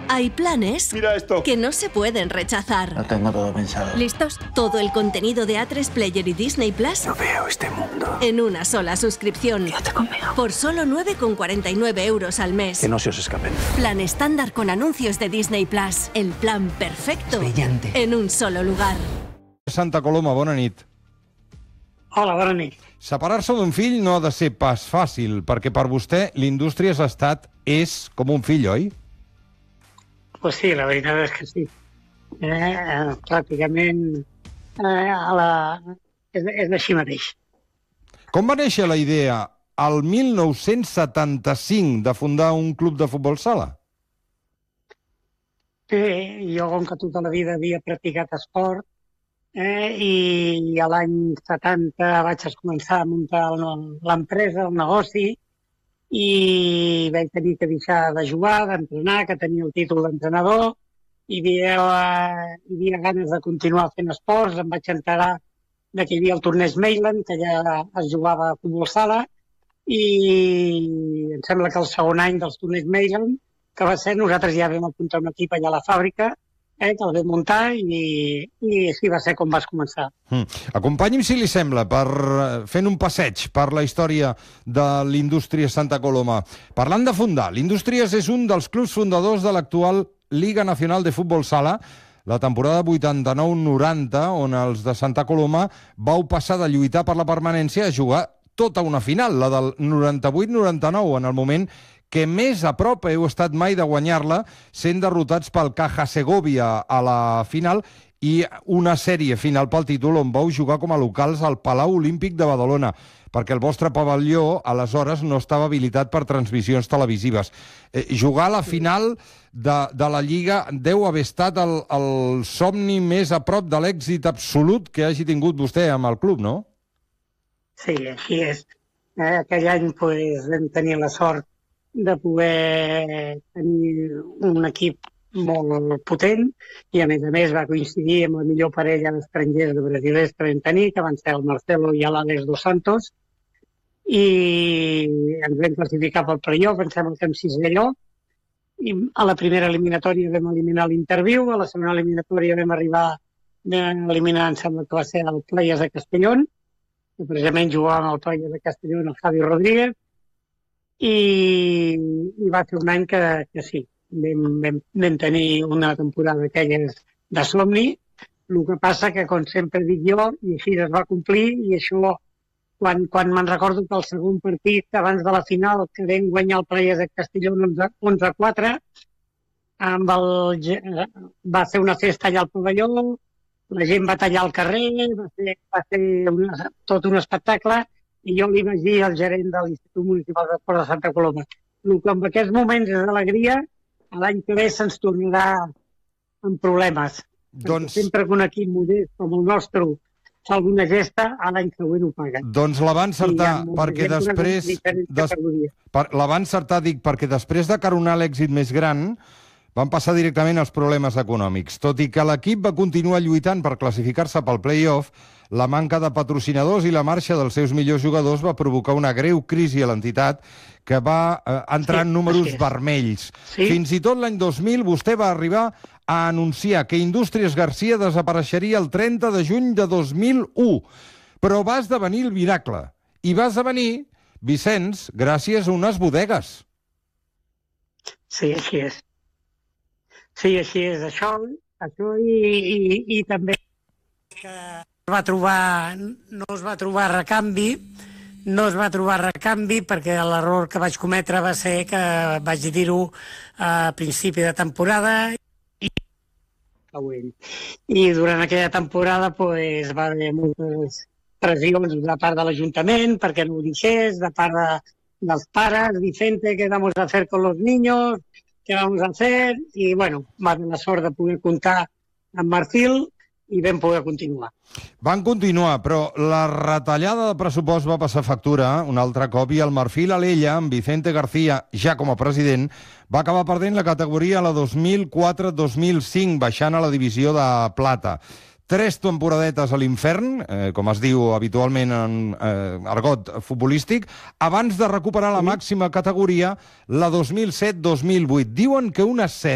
Hay planes Mira esto. que no se pueden rechazar. Lo tengo todo pensado. ¿Listos? Todo el contenido de A3 Player y Disney Plus No veo este mundo. en una sola suscripción. Quédate conmigo. Por solo 9,49 euros al mes. Que no se os escapen. Plan estándar con anuncios de Disney Plus. El plan perfecto. Brillante. En un solo lugar. Santa Coloma, bona nit. Hola, bona nit. Separar-se d'un fill no ha de ser pas fàcil, perquè per vostè l'Indústries és com un fill, oi? Pues sí, la veritat és que sí. Pràcticament és així mateix. Com va néixer la idea al 1975 de fundar un club de futbol sala? Jo, com que tota la vida havia practicat esport, i a l'any 70 vaig començar a muntar l'empresa, el negoci, i vaig tenir que deixar de jugar, d'entrenar, que tenia el títol d'entrenador, i hi havia ganes de continuar fent esports. Em vaig enterar que hi havia el torneig Mailand, que ja es jugava a futbol sala, i em sembla que el segon any dels torneigs Mailand, que va ser, nosaltres ja vam apuntar un equip allà a la fàbrica, que el vam muntar, i així va ser com vas començar. Acompanyi'm, si li sembla, fent un passeig per la història de l'Indústries Santa Coloma. Parlant de fundar, l'Indústries és un dels clubs fundadors de l'actual Liga Nacional de Futbol Sala, la temporada 89-90, on els de Santa Coloma vau passar de lluitar per la permanència a jugar tota una final, la del 98-99, en el moment que més a prop heu estat mai de guanyar-la, sent derrotats pel Caja Segovia a la final i una sèrie final pel títol on vau jugar com a locals al Palau Olímpic de Badalona, perquè el vostre pavelló aleshores no estava habilitat per transmissions televisives. Jugar a la final de la Lliga deu haver estat el somni més a prop de l'èxit absolut que hagi tingut vostè amb el club, no? Sí, així és. Aquell any vam tenir la sort de poder tenir un equip molt potent, i a més va coincidir amb la millor parella d'estrangers de brasilers que vam tenir, que van ser el Marcelo i l'Àlex dos Santos, i ens vam classificar pel playoff, ens sembla que amb 6 lloc, i a la primera eliminatòria vam eliminar l'Interviu, a la segona eliminatòria vam eliminar, em sembla que va ser el Playas de Castellón, que precisament jugàvem al Playas de Castellón el Javi Rodríguez, i va ser un any que sí, vam tenir una temporada d'aquelles de somni. El que passa que, com sempre dic jo, i així es va complir, i això, quan me'n recordo que el segon partit abans de la final, que vam guanyar el Playas de Castelló 11-4, va fer una festa allà al pavelló, la gent va tallar al carrer, va ser tot un espectacle, i jo li vaig dir al gerent de l'Institut Municipal d'Esport de Santa Coloma: en aquests moments d'alegria, l'any que ve se'ns tornarà amb problemes. Sempre que un equip modest com el nostre fa alguna gesta, a l'any següent ho paguen. Doncs la va encertar, perquè després... La va encertar, dic, perquè després de caronar l'èxit més gran, van passar directament als problemes econòmics. Tot i que l'equip va continuar lluitant per classificar-se pel play-off, la manca de patrocinadors i la marxa dels seus millors jugadors va provocar una greu crisi a l'entitat que va entrar en números vermells. Fins i tot l'any 2000 vostè va arribar a anunciar que Indústries Garcia desapareixeria el 30 de juny de 2001. Però va esdevenir el miracle. I va esdevenir, Vicenç, gràcies a unes bodegues. Sí, així és. Sí, així és. Això i també que no es va trobar recanvi perquè l'error que vaig cometre va ser que vaig dir-ho a principi de temporada i durant aquella temporada va haver moltes pressions de part de l'Ajuntament perquè no ho deixés, de part dels pares, Vicente, ¿qué vamos a hacer con los niños? ¿Qué vamos a hacer? I, bueno, va haver la sort de poder comptar amb Marfil i vam poder continuar. Van continuar, però la retallada de pressupost va passar factura un altre cop i el Marfil Alella, amb Vicente García, ja com a president, va acabar perdent la categoria a la 2004-2005, baixant a la divisió de plata. 3 temporadetes a l'infern, com es diu habitualment en argot futbolístic, abans de recuperar la màxima categoria, la 2007-2008. Diuen que un ascens